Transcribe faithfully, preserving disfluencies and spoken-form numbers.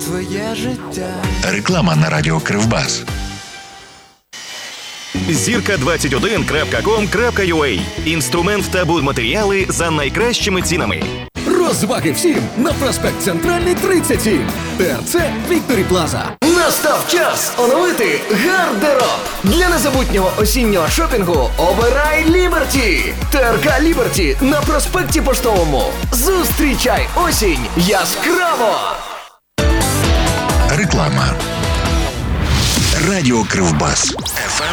твоє життя. Реклама на радіо Кривбас. зірка двадцять один крапка ком крапка ю а. Інструмент та будматеріали за найкращими цінами. Розваги всім на проспект Центральний тридцять сім. ТРЦ Вікторі Плаза. Настав час оновити гардероб. Для незабутнього осіннього шопінгу обирай Ліберті. ТРК Ліберті на проспекті Поштовому. Зустрічай осінь яскраво. Реклама. Радіо Кривбас.